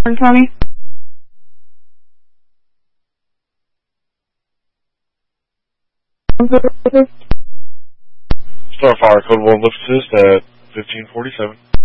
County. Starfire, code 1 lift assist at 1547.